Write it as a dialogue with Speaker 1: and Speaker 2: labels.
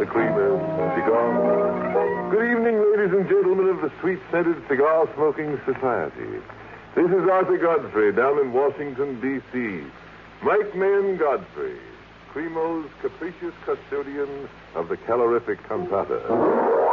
Speaker 1: the creamer, cigar. Good evening, ladies and gentlemen of the sweet-scented cigar-smoking society. This is Arthur Godfrey down in Washington, D.C. Mike Mayen Godfrey, Cremo's capricious custodian of the calorific cantata.